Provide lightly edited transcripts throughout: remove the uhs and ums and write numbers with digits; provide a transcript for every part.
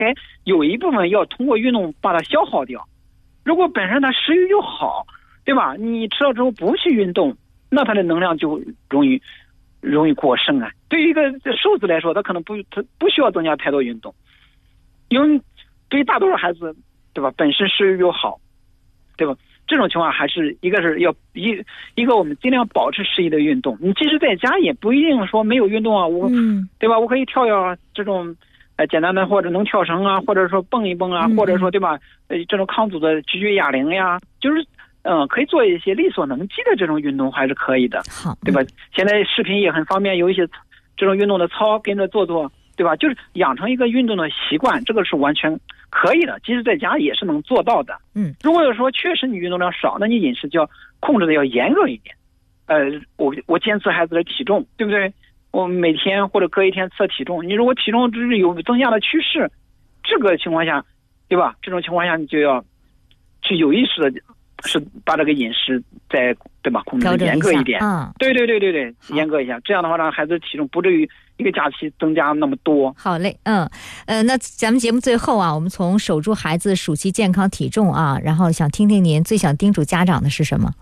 有一部分要通过运动把它消耗掉。如果本身它食欲就好，对吧？你吃了之后不去运动，那它的能量就容易过剩啊。对于一个瘦子来说，他可能他不需要增加太多运动，因为对于大多数孩子，对吧？本身食欲又好，对吧？这种情况还是一个是要一个我们尽量保持适宜的运动。你即使在家也不一定说没有运动啊，对吧？我可以跳这种简单的，或者能跳绳啊，或者说蹦一蹦啊，或者说对吧？这种抗阻的举举哑铃呀，就是可以做一些力所能及的这种运动还是可以的， 好， 对吧？现在视频也很方便，有一些这种运动的操跟着做，对吧？就是养成一个运动的习惯，这个是完全可以的，即使在家也是能做到的。如果说确实你运动量少，那你饮食就要控制的要严格一点。我监测孩子的体重，对不对？我每天或者隔一天测体重，你如果体重只是有增加的趋势，这个情况下，对吧？这种情况下你就要去有意识的是把这个饮食再对吧控制的严格一点。对，严格一下，这样的话让孩子的体重不至于一个假期增加那么多。 好嘞，那咱们节目最后啊，我们从守住孩子暑期健康体重啊，然后想听听您最想叮嘱家长的是什么？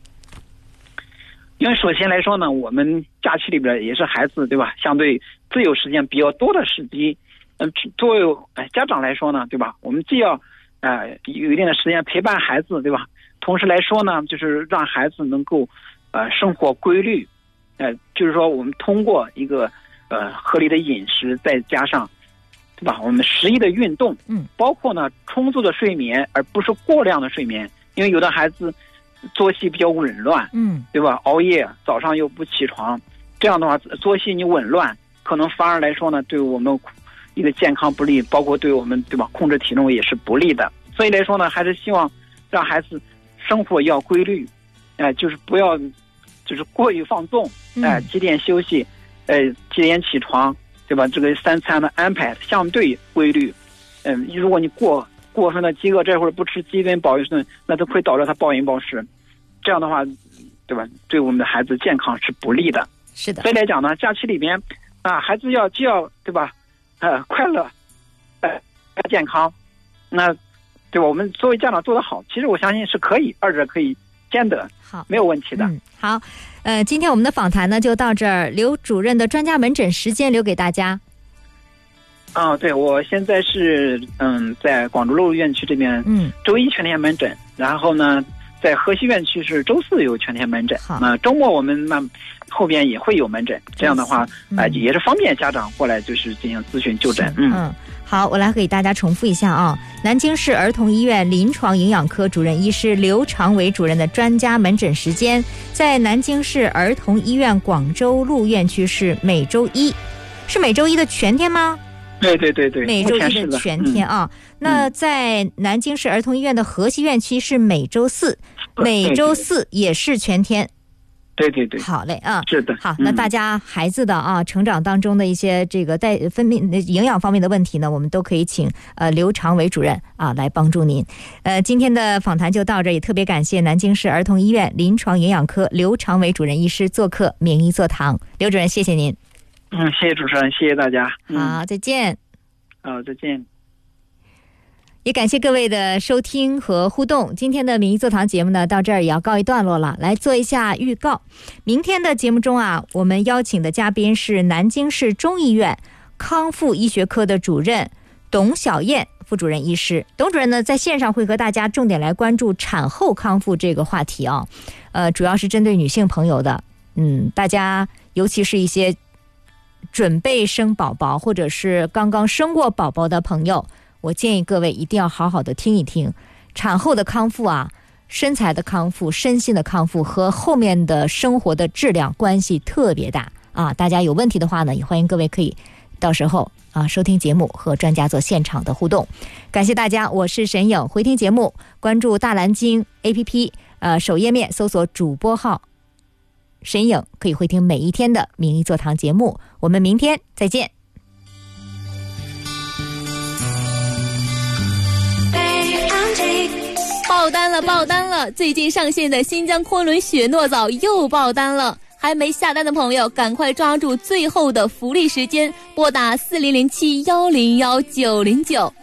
因为首先来说呢，我们假期里边也是孩子对吧相对自由时间比较多的时机，作为家长来说呢，对吧，我们既要有一定的时间陪伴孩子，对吧，同时来说呢，就是让孩子能够生活规律，就是说我们通过一个合理的饮食，再加上对吧我们适宜的运动，包括呢充足的睡眠，而不是过量的睡眠。因为有的孩子作息比较紊乱，对吧？熬夜，早上又不起床，这样的话作息你紊乱，可能反而来说呢，对我们一个健康不利，包括对我们对吧控制体重也是不利的。所以来说呢，还是希望让孩子生活要规律，就是不要就是过于放纵，几点休息，几点起床，对吧？这个三餐的安排相对规律，如果你过分的饥饿，这会儿不吃饥顿饱一顿，那都会导致他暴饮暴食，这样的话，对吧？对我们的孩子健康是不利的。 是的。 所以来讲呢，假期里边孩子既要对吧，快乐，健康，那对吧？我们作为家长做得好，其实我相信是可以，二者可以兼得， 好， 没有问题的。 好，今天我们的访谈呢就到这儿，刘主任的专家门诊时间留给大家。 对，我现在是在广州路院区这边，周一全天门诊，然后呢，在河西院区是周四有全天门诊。周末我们后边也会有门诊，这样的话也是方便家长过来就是进行咨询就诊。 好，我来给大家重复一下啊，南京市儿童医院临床营养科主任医师刘长伟主任的专家门诊时间，在南京市儿童医院广州路院区是每周一，是每周一的全天吗？ 对， 每周一的全天啊。那在南京市儿童医院的河西院区是每周四，每周四也是全天。 对， 好嘞是的。 好，那大家孩子的成长当中的一些这个分泌营养方面的问题呢，我们都可以请刘长伟主任来帮助您。今天的访谈就到这，也特别感谢南京市儿童医院临床营养科刘长伟主任医师做客名医座堂。刘主任，谢谢您。 谢谢主持人，谢谢大家。 好，再见。 再见。 也感谢各位的收听和互动。今天的名医座堂节目呢，到这儿也要告一段落了。来做一下预告，明天的节目中我们邀请的嘉宾是南京市中医院康复医学科的主任董小燕副主任医师。董主任呢，在线上会和大家重点来关注产后康复这个话题主要是针对女性朋友的。大家尤其是一些准备生宝宝或者是刚刚生过宝宝的朋友，我建议各位一定要好好的听一听。产后的康复身材的康复，身心的康复和后面的生活的质量关系特别大大家有问题的话呢，也欢迎各位可以到时候收听节目和专家做现场的互动。感谢大家，我是沈颖。回听节目关注大蓝鲸 APP 首页面搜索主播号沈颖，可以回听每一天的名医座堂节目。我们明天再见。 爆单了！最近上线的新疆昆仑雪诺藻又爆单了。 还没下单的朋友赶快抓住最后的福利时间，拨打4007101909。